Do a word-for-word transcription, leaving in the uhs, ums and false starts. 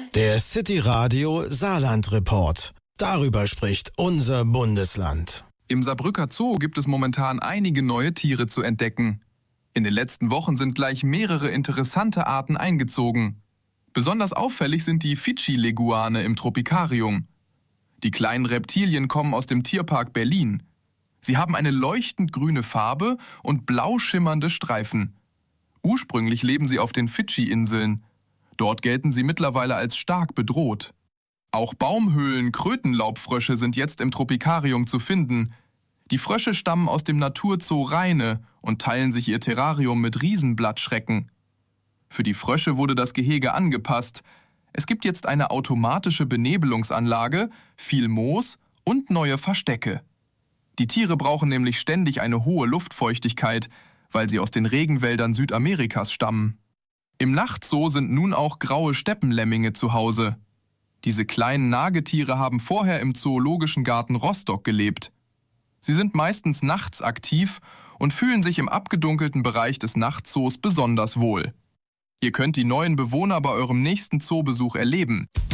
Der City Radio Saarland Report. Darüber spricht unser Bundesland. Im Saarbrücker Zoo gibt es momentan einige neue Tiere zu entdecken. In den letzten Wochen sind gleich mehrere interessante Arten eingezogen. Besonders auffällig sind die Fidschi-Leguane im Tropikarium. Die kleinen Reptilien kommen aus dem Tierpark Berlin. Sie haben eine leuchtend grüne Farbe und blau schimmernde Streifen. Ursprünglich leben sie auf den Fidschi-Inseln. Dort gelten sie mittlerweile als stark bedroht. Auch Baumhöhlen-Krötenlaubfrösche sind jetzt im Tropikarium zu finden. Die Frösche stammen aus dem Naturzoo Rheine und teilen sich ihr Terrarium mit Riesenblattschrecken. Für die Frösche wurde das Gehege angepasst. Es gibt jetzt eine automatische Benebelungsanlage, viel Moos und neue Verstecke. Die Tiere brauchen nämlich ständig eine hohe Luftfeuchtigkeit, weil sie aus den Regenwäldern Südamerikas stammen. Im Nachtzoo sind nun auch graue Steppenlemminge zu Hause. Diese kleinen Nagetiere haben vorher im Zoologischen Garten Rostock gelebt. Sie sind meistens nachts aktiv und fühlen sich im abgedunkelten Bereich des Nachtzoos besonders wohl. Ihr könnt die neuen Bewohner bei eurem nächsten Zoobesuch erleben.